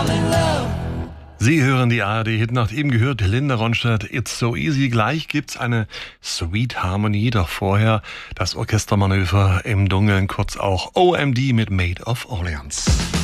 Sie hören die ARD-Hitnacht, eben gehört Linda Ronstadt, It's So Easy. Gleich gibt's eine Sweet Harmony, doch vorher das Orchestermanöver im Dunkeln, kurz auch OMD mit Maid of Orleans.